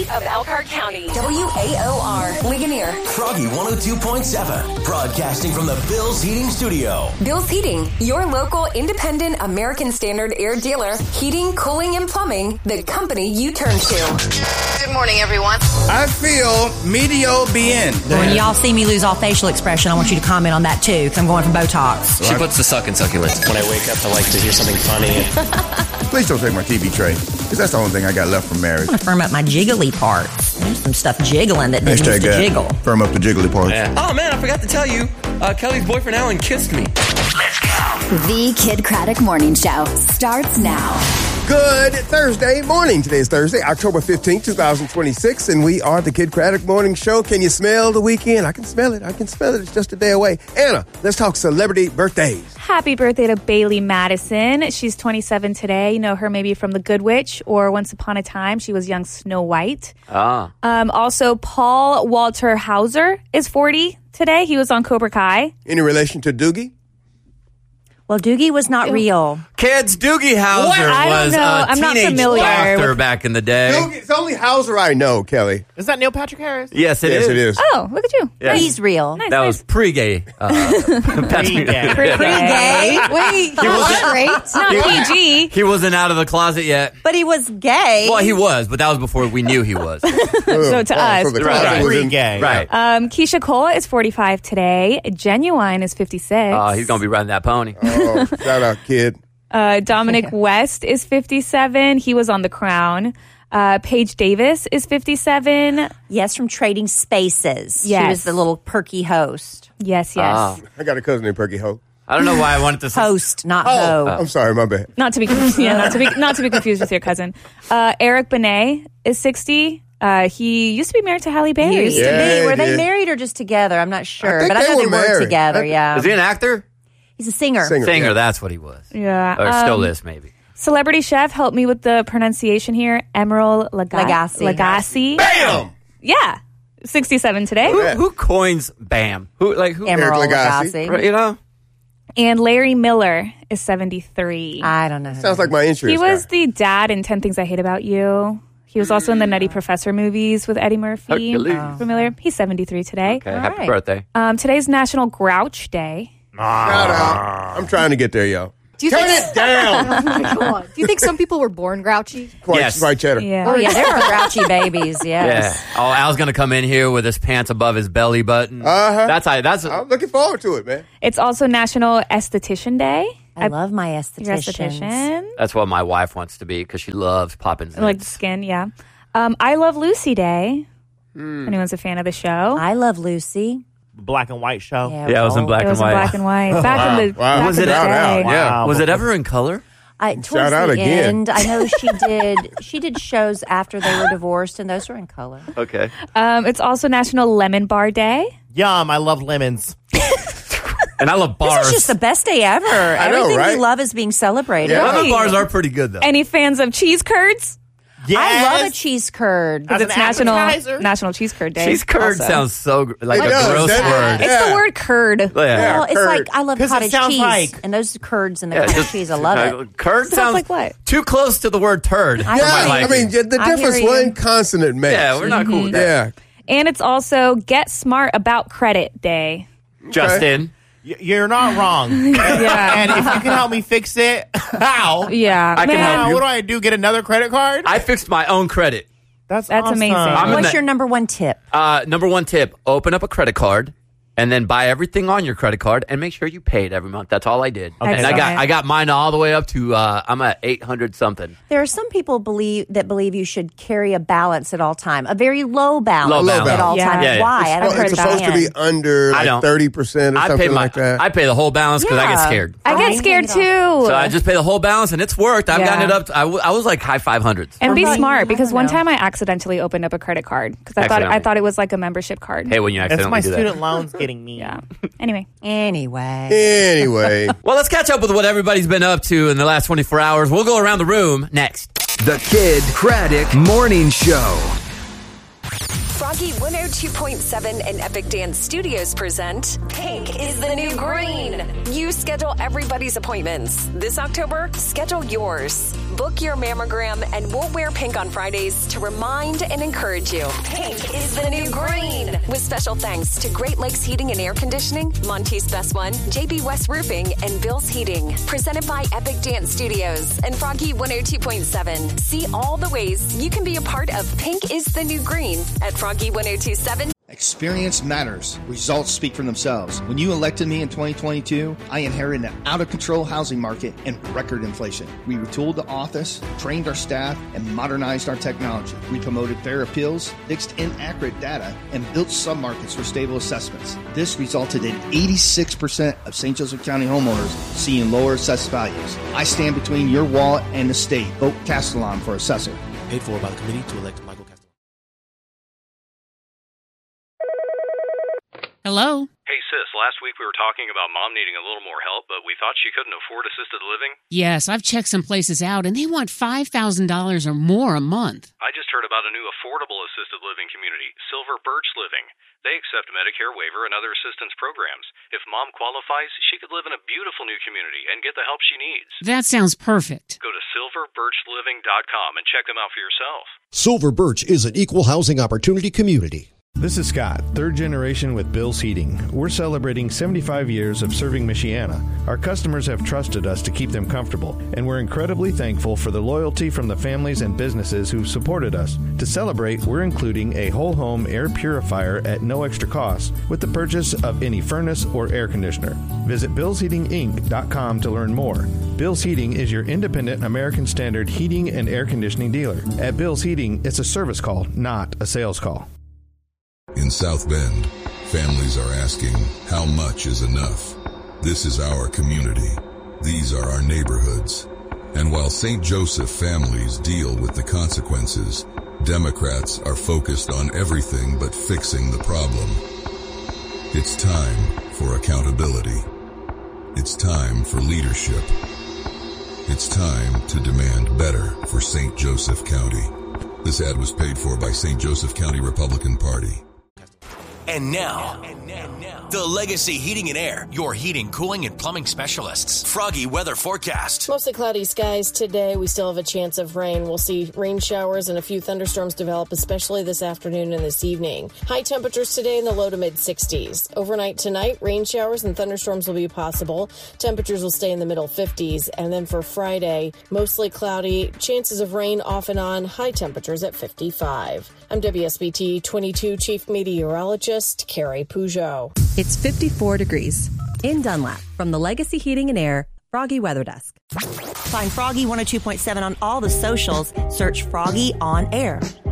of Elkhart County. WAOR, Ligonier. Froggy 102.7, broadcasting from the Bill's Heating Studio. Bill's Heating, your local independent American Standard air dealer. Heating, cooling, and plumbing, the company you turn to. Good morning, everyone. I feel medio bien. When y'all see me lose all facial expression, I want you to comment on that too, because I'm going for Botox. She puts the suck in succulents. When I wake up, I like to hear something funny. Please don't take my TV tray, because that's the only thing I got left from marriage. I'm going to firm up my jiggly parts. There's some stuff jiggling that didn't used to jiggle. Firm up the jiggly parts. Yeah. Oh, man, I forgot to tell you. Kelly's boyfriend, Alan, kissed me. Let's go. The Kid Craddock Morning Show starts now. Good Thursday morning. Today is Thursday, October 15th, 2026, and we are the Kid Craddock Morning Show. Can you smell the weekend? I can smell it. It's just a day away. Anna, let's talk celebrity birthdays. Happy birthday to Bailey Madison. She's 27 today. You know her maybe from The Good Witch or Once Upon a Time. She was young Snow White. Also, Paul Walter Hauser is 40 today. He was on Cobra Kai. Any relation to Doogie? Well, Doogie was not real. Kids, Doogie Howser I don't was know. a I'm not teenage familiar doctor with- back in the day. Doogie, it's only Hauser I know, Kelly. Is that Neil Patrick Harris? Yes, it Yes, is. it is. Oh, look at you. Yeah. He's real. Nice, That nice. was pre-gay. Pre-gay. Pre-gay. Wait, he was Great. Not PG. He wasn't out of the closet yet. but he was gay. Well, he was, but that was before we knew he was. So to us. So the Right. closet was in- Pre-gay. Right. Keisha Cole is 45 today. Genuine is 56. He's going to be riding that pony. Oh, shout out, kid. Dominic West is 57. He was on The Crown. Paige Davis is 57. Yes, from Trading Spaces. She Yes. was the little perky host. Yes. Ah. I got a cousin named Perky Ho. I don't know why I wanted to say. Host, not Oh, ho. I'm sorry, my bad. Not to be confused with your cousin. Eric Benet is 60. He used to be married to Halle Berry. Used to Yeah, be. Were he they did. married or just together? I'm not sure. think But I they know were they were married. together, yeah. Is he an actor? He's a singer. Singer, yeah. that's what he was. Yeah. Or still is, maybe. Celebrity chef, help me with the pronunciation here. Emerald Lagasse. Lagasse. Bam! Yeah. 67 today. Who coins BAM? Who? Emerald Eric Lagasse. Lagasse. Right, you know? And Larry Miller is 73. I don't know. Sounds like my insurance He was guy. the dad in 10 Things I Hate About You. He was also in the Nutty Professor movies with Eddie Murphy. Hercules. Familiar? He's 73 today. Okay, happy right. birthday. Today's National Grouch Day. Shout out. I'm trying to get there, y'all. Do you Turn think, it down. Come on. Do you think some people were born grouchy? Yes. White cheddar. Yeah. Oh, yeah, there are grouchy babies, yes. Yeah. Oh, Al's going to come in here with his pants above his belly button. Uh-huh. That's I'm looking forward to it, man. It's also National Esthetician Day. I love my Your estheticians. esthetician. That's what my wife wants to be because she loves popping. Like the skin, yeah. I Love Lucy Day. Anyone's a fan of the show? I love Lucy. Black and white show. Yeah, Yeah, it was in black It was and in white. black and white. Back in the, Wow. back Was in it the out? day. Yeah. Wow. Was it ever in color? Towards Shout out the again. end, I know she did shows after they were divorced, and those were in color. Okay. It's also National Lemon Bar Day. Yum, I love lemons. And I love bars. This is just the best day ever. know, Everything right? we love is being celebrated. Yeah. Lemon bars are pretty good though. Any fans of cheese curds? Yes. I love a cheese curd. As It's an appetizer? National Cheese Curd Day. Cheese curd also. sounds so like It a does, gross doesn't it? word. It's Yeah. the word curd. Yeah. Well, it's curd. like I love 'Cause it cottage sounds cheese, like- and those curds and the Yeah, cottage just- cheese. I love it. Curd sounds like what? too close to the word turd. I Yeah, like I it. mean, the I hear difference you. one consonant makes. Yeah, we're not cool with that. Yeah. And it's also Get Smart About Credit Day. Justin. You're not wrong. Yeah. And if you can help me fix it, how? Yeah. I can Man, help you. What do I do? Get another credit card? I fixed my own credit. That's That's awesome. amazing. I'm in What's the- your number one tip? Number one tip, open up a credit card and then buy everything on your credit card and make sure you pay it every month. That's all I did. Okay. And I got mine all the way up to I'm at 800 something. There are some people believe you should carry a balance at all time, a very low balance, Low balance. at all Yeah. times. Yeah, yeah. Why? I don't It's supposed to be understand. under I like don't. 30% or I pay something like that. I pay the whole balance because I get Yeah. scared. I get scared too. So I just pay the whole balance and it's worked. I've Yeah. gotten it up to, I was like high 500s. and be Well, smart I because don't one know. time I accidentally opened up a credit card because I Accidentally. thought it was like a membership card. Hey, when you That's accidentally my do student that. loans getting me. Yeah. Anyway. Anyway, Anyway. Well, let's catch up with what everybody's been up to in the last 24 hours. We'll go around the room next. The Kid Craddock Morning Show. Froggy 102.7 and Epic Dance Studios present Pink is the New Green. You schedule everybody's appointments. This October, schedule yours. Book your mammogram, and we'll wear pink on Fridays to remind and encourage you. Pink is the new green. With special thanks to Great Lakes Heating and Air Conditioning, Monty's Best One, JB West Roofing, and Bill's Heating. Presented by Epic Dance Studios and Froggy 102.7. See all the ways you can be a part of Pink is the New Green at Froggy 102.7. Experience matters. Results speak for themselves. When you elected me in 2022, I inherited an out-of-control housing market and record inflation. We retooled the office, trained our staff, and modernized our technology. We promoted fair appeals, fixed inaccurate data, and built submarkets for stable assessments. This resulted in 86% of St. Joseph County homeowners seeing lower assessed values. I stand between your wallet and the state. Vote Castellan for assessor. Paid for by the committee to elect Michael Castellan. Hello? Hey, sis, last week we were talking about Mom needing a little more help, but we thought she couldn't afford assisted living. Yes, I've checked some places out, and they want $5,000 or more a month. I just heard about a new affordable assisted living community, Silver Birch Living. They accept Medicare waiver and other assistance programs. If Mom qualifies, she could live in a beautiful new community and get the help she needs. That sounds perfect. Go to silverbirchliving.com and check them out for yourself. Silver Birch is an equal housing opportunity community. This is Scott, third generation with Bill's Heating. We're celebrating 75 years of serving Michiana. Our customers have trusted us to keep them comfortable, and we're incredibly thankful for the loyalty from the families and businesses who've supported us. To celebrate, we're including a whole home air purifier at no extra cost with the purchase of any furnace or air conditioner. Visit BillsHeatingInc.com to learn more. Bill's Heating is your independent American Standard heating and air conditioning dealer. At Bill's Heating, it's a service call, not a sales call. In South Bend, families are asking, how much is enough? This is our community. These are our neighborhoods. And while St. Joseph families deal with the consequences, Democrats are focused on everything but fixing the problem. It's time for accountability. It's time for leadership. It's time to demand better for St. Joseph County. This ad was paid for by St. Joseph County Republican Party. And now, the Legacy Heating and Air, your heating, cooling, and plumbing specialists. Froggy weather forecast. Mostly cloudy skies today. We still have a chance of rain. We'll see rain showers and a few thunderstorms develop, especially this afternoon and this evening. High temperatures today in the low to mid 60s. Overnight tonight, rain showers and thunderstorms will be possible. Temperatures will stay in the middle 50s. And then for Friday, mostly cloudy, chances of rain off and on, high temperatures at 55. I'm WSBT 22 Chief Meteorologist Carrie Peugeot. It's 54 degrees in Dunlap from the Legacy Heating and Air Froggy Weather Desk. Find Froggy 102.7 on all the socials. Search Froggy on Air.